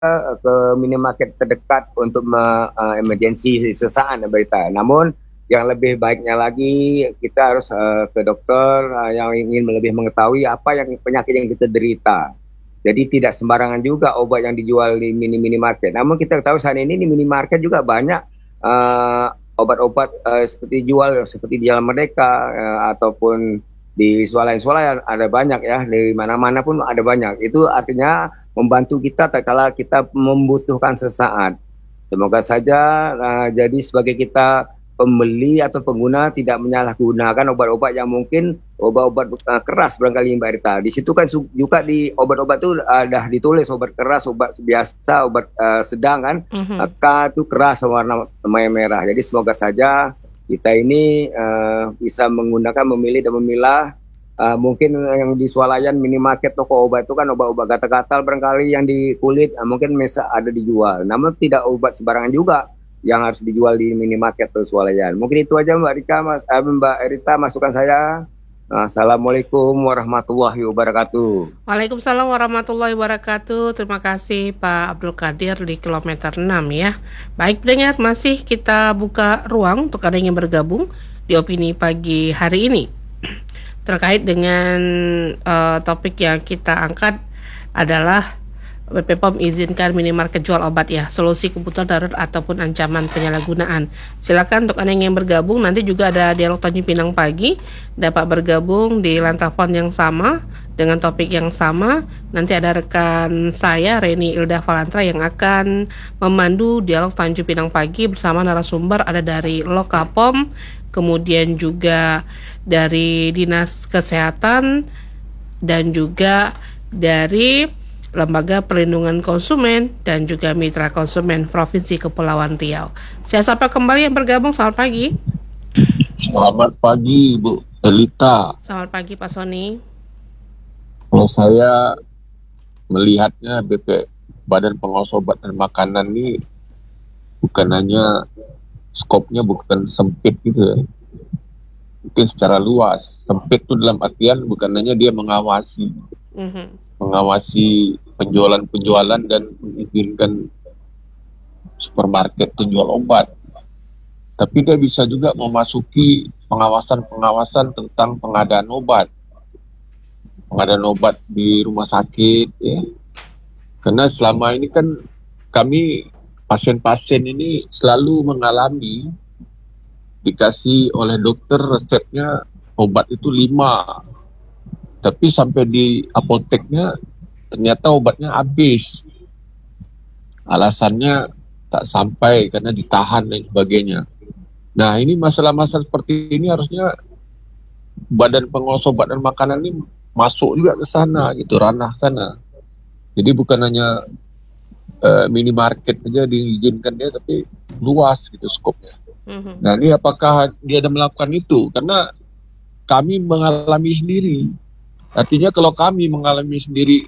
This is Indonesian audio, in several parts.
ke minimarket terdekat untuk emergensi sesaat berita. Namun yang lebih baiknya lagi kita harus ke dokter yang ingin lebih mengetahui apa yang penyakit yang kita derita. Jadi tidak sembarangan juga obat yang dijual di minimarket. Namun kita tahu saat ini di minimarket juga banyak obat-obat seperti jual seperti di Jalan Merdeka ataupun di swalayan ada banyak ya, di mana-mana pun ada banyak. Itu artinya membantu kita tatkala kita membutuhkan sesaat. Semoga saja jadi sebagai kita pembeli atau pengguna tidak menyalahgunakan obat-obat yang mungkin obat-obat keras barangkali Mbak Rita. Di situ kan juga di obat-obat itu ada ditulis obat keras, obat biasa, obat sedang kan. Maka itu keras warna merah. Jadi semoga saja kita ini bisa menggunakan, memilih dan memilah. Mungkin yang di swalayan minimarket toko obat itu kan obat-obat gatal-gatal barangkali yang di kulit mungkin bisa ada dijual. Namun tidak obat sembarangan juga yang harus dijual di minimarket atau swalayan. Mungkin itu aja Mbak Rita masukan saya. Assalamualaikum warahmatullahi wabarakatuh. Waalaikumsalam warahmatullahi wabarakatuh. Terima kasih Pak Abdul Qadir di kilometer 6 ya. Baik pendengar, masih kita buka ruang untuk ada yang bergabung di opini pagi hari ini. Terkait dengan topik yang kita angkat adalah BPOM izinkan minimarket jual obat ya, solusi kebutuhan darurat ataupun ancaman penyalahgunaan. Silakan untuk Anda yang bergabung, nanti juga ada dialog Tanjung Pinang pagi, dapat bergabung di line telepon yang sama dengan topik yang sama. Nanti ada rekan saya Reni Ilda Valantra yang akan memandu dialog Tanjung Pinang pagi bersama narasumber ada dari Lokapom, kemudian juga dari Dinas Kesehatan dan juga dari Lembaga Perlindungan Konsumen dan juga Mitra Konsumen Provinsi Kepulauan Riau. Saya sapa kembali yang bergabung, selamat pagi. Selamat pagi Bu Elita. Selamat pagi Pak Sony. Kalau saya melihatnya Badan Pengawas Obat dan Makanan ini bukan hanya skopnya bukan sempit gitu ya. Mungkin secara luas. Sempit itu dalam artian bukan hanya dia mengawasi. Mengawasi penjualan-penjualan dan mengizinkan supermarket menjual obat. Tapi dia bisa juga memasuki pengawasan-pengawasan tentang pengadaan obat. Pengadaan obat di rumah sakit ya. Karena selama ini kan kami pasien-pasien ini selalu mengalami dikasih oleh dokter resepnya obat itu 5. Tapi sampai di apoteknya ternyata obatnya habis. Alasannya tak sampai karena ditahan dan sebagainya. Nah ini masalah-masalah seperti ini harusnya Badan Pengawas Obat dan Makanan ini masuk juga ke sana gitu, ranah sana. Jadi bukan hanya minimarket aja diizinkan dia, tapi luas gitu skopnya. Nah ini apakah dia ada melakukan itu? Karena kami mengalami sendiri. Artinya kalau kami mengalami sendiri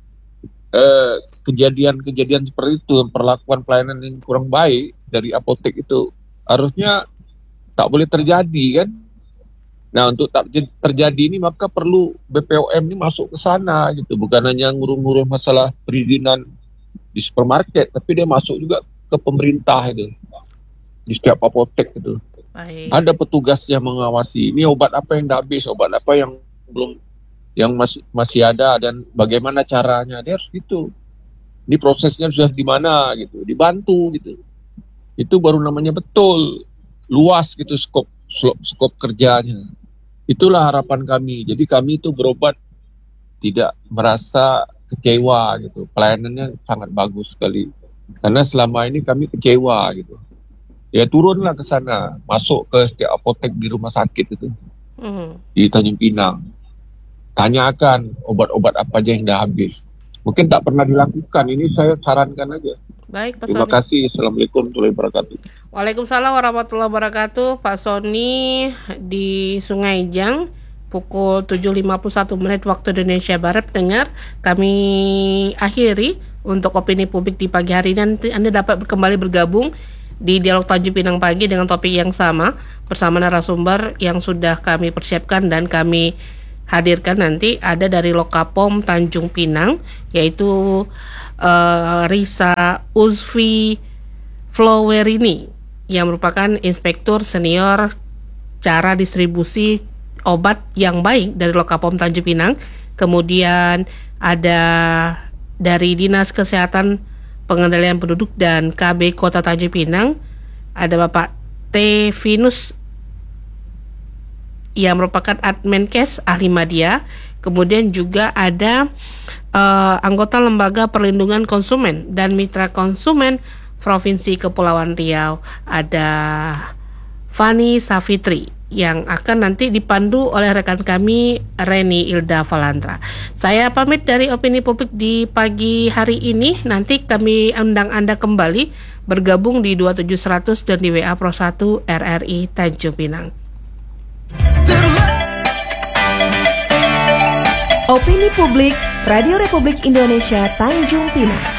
kejadian-kejadian seperti itu, perlakuan pelayanan yang kurang baik dari apotek itu, harusnya tak boleh terjadi kan. Nah untuk tak terjadi ini maka perlu BPOM ini masuk ke sana gitu, bukan hanya ngurus-ngurus masalah perizinan di supermarket, tapi dia masuk juga ke pemerintah itu, di setiap apotek itu. Baik. Ada petugas yang mengawasi, ini obat apa yang dah habis, obat apa yang belum, yang masih ada, dan bagaimana caranya. Dia harus gitu. Ini prosesnya sudah di mana gitu, dibantu gitu. Itu baru namanya betul luas gitu skop kerjanya. Itulah harapan kami. Jadi kami itu berobat tidak merasa kecewa gitu. Pelayanannya sangat bagus sekali. Karena selama ini kami kecewa gitu. Ya turunlah ke sana, masuk ke setiap apotek di rumah sakit itu. Di Tanjung Pinang. Tanyakan obat-obat apa aja yang dah habis. Mungkin tak pernah dilakukan. Ini saya sarankan aja. Baik, Pak Terima Sony. kasih. Assalamualaikum warahmatullahi wabarakatuh. Waalaikumsalam warahmatullahi wabarakatuh. Pak Sony di Sungai Jang pukul 7.51 waktu Indonesia Barat. Dengar, kami akhiri untuk opini publik di pagi hari ini. Nanti Anda dapat kembali bergabung di Dialog Tanjung Pinang pagi dengan topik yang sama bersama narasumber yang sudah kami persiapkan dan kami hadirkan. Nanti ada dari Lokapom Tanjung Pinang, yaitu Risa Uzfi Flowerini yang merupakan Inspektur Senior Cara Distribusi Obat yang Baik dari Lokapom Tanjung Pinang. Kemudian ada dari Dinas Kesehatan Pengendalian Penduduk dan KB Kota Tanjung Pinang, ada Bapak T. Vinus yang merupakan Admenkes ahli media. Kemudian juga ada anggota Lembaga Perlindungan Konsumen dan Mitra Konsumen Provinsi Kepulauan Riau, ada Fani Safitri yang akan nanti dipandu oleh rekan kami Reni Ilda Valantra. Saya pamit dari Opini Publik di pagi hari ini. Nanti kami undang Anda kembali bergabung di 27100 dan di WA Pro 1 RRI Tanjung Pinang. Opini Publik Radio Republik Indonesia Tanjung Pinang.